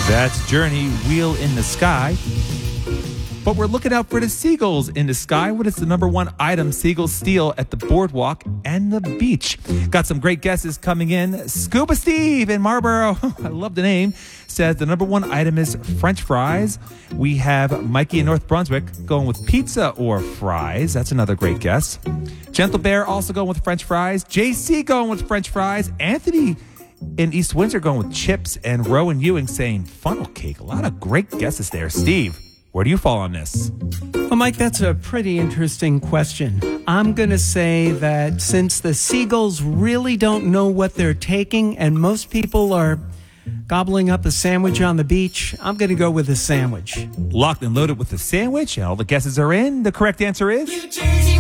That's Journey, Wheel in the Sky. But we're looking out for the seagulls in the sky. What is the number one item seagulls steal at the boardwalk and the beach? Got some great guesses coming in. Scuba Steve in Marlboro, I love the name, says the number one item is French fries. We have Mikey in North Brunswick going with pizza or fries. That's another great guess. Gentle Bear also going with French fries. JC going with French fries. Anthony in East Windsor going with chips. And Rowan Ewing saying funnel cake. A lot of great guesses there. Steve, where do you fall on this? Well, Mike, that's a pretty interesting question. I'm going to say that since the seagulls really don't know what they're taking and most people are gobbling up a sandwich on the beach, I'm going to go with a sandwich. Locked and loaded with the sandwich. All the guesses are in. The correct answer is New Jersey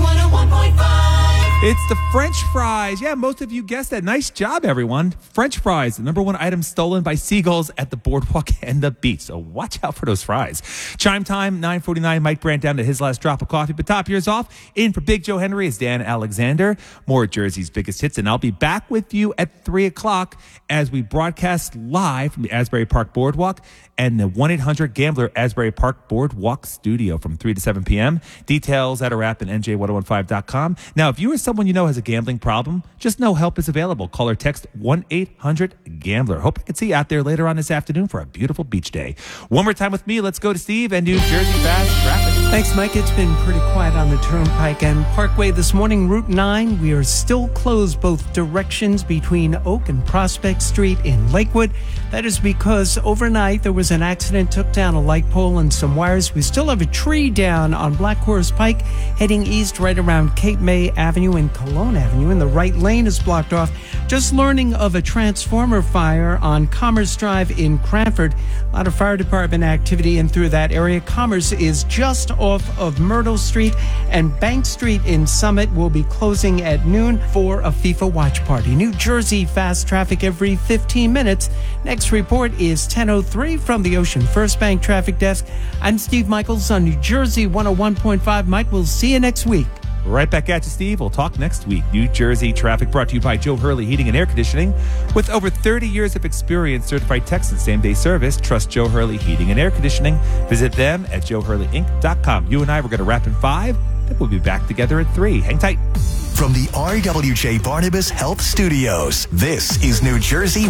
101.5. It's the French fries. Yeah, most of you guessed that. Nice job, everyone. French fries, the number one item stolen by seagulls at the boardwalk and the beach. So watch out for those fries. Chime time, 9:49. Mike Brandt down to his last drop of coffee. But top yours off. In for Big Joe Henry is Dan Alexander. More Jersey's biggest hits. And I'll be back with you at 3 o'clock as we broadcast live from the Asbury Park Boardwalk and the 1-800-GAMBLER Asbury Park Boardwalk studio from 3 to 7 p.m. Details at our app and NJ1015.com. Now, if you or someone you know has a gambling problem, just know help is available. Call or text 1-800-GAMBLER. Hope I can see you out there later on this afternoon for a beautiful beach day. One more time with me. Let's go to Steve and New Jersey Fast Traffic. Thanks, Mike. It's been pretty quiet on the Turnpike and Parkway this morning. Route 9, we are still closed both directions between Oak and Prospect Street in Lakewood. That is because overnight there was an accident, took down a light pole and some wires. We still have a tree down on Black Horse Pike, heading east right around Cape May Avenue and Cologne Avenue, and the right lane is blocked off. Just learning of a transformer fire on Commerce Drive in Cranford. A lot of fire department activity in through that area. Commerce is just off of Myrtle Street, and Bank Street in Summit will be closing at noon for a FIFA watch party. New Jersey fast traffic every 15 minutes. Next report is 10:03 from the Ocean First Bank Traffic Desk. I'm Steve Michaels on New Jersey 101.5. Mike, we'll see you next week. Right back at you, Steve. We'll talk next week. New Jersey traffic brought to you by Joe Hurley Heating and Air Conditioning. With over 30 years of experience, certified techs and same-day service, trust Joe Hurley Heating and Air Conditioning. Visit them at joehurleyinc.com. You and I, we're going to wrap in 5. Then we'll be back together at 3. Hang tight. From the RWJ Barnabas Health Studios, this is New Jersey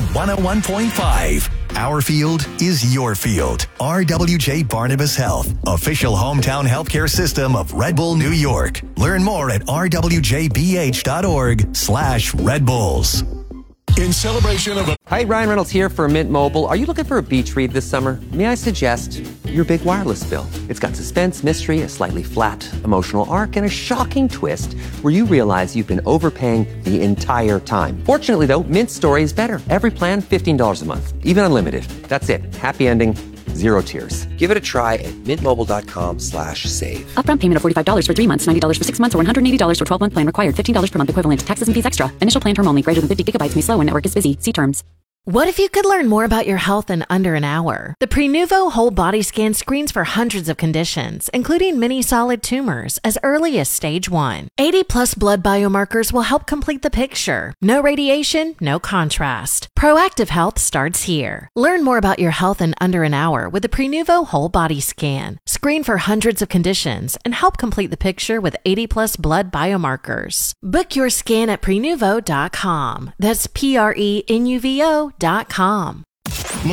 101.5. Our field is your field. RWJ Barnabas Health, official hometown healthcare system of Red Bull, New York. Learn more at rwjbh.org/Red Bulls. In celebration of Hi, Ryan Reynolds here for Mint Mobile. Are you looking for a beach read this summer? May I suggest your big wireless bill? It's got suspense, mystery, a slightly flat emotional arc, and a shocking twist where you realize you've been overpaying the entire time. Fortunately, though, Mint's story is better. Every plan, $15 a month, even unlimited. That's it. Happy ending. Zero tears. Give it a try at mintmobile.com/save. Upfront payment of $45 for 3 months, $90 for 6 months, or $180 for 12-month plan required. $15 per month equivalent. Taxes and fees extra. Initial plan term only. Greater than 50 gigabytes may slow when network is busy. See terms. What if you could learn more about your health in under an hour? The Prenuvo Whole Body Scan screens for hundreds of conditions, including many solid tumors, as early as stage 1. 80-plus blood biomarkers will help complete the picture. No radiation, no contrast. Proactive health starts here. Learn more about your health in under an hour with the Prenuvo Whole Body Scan. Screen for hundreds of conditions and help complete the picture with 80-plus blood biomarkers. Book your scan at Prenuvo.com. That's PRENUVO.com.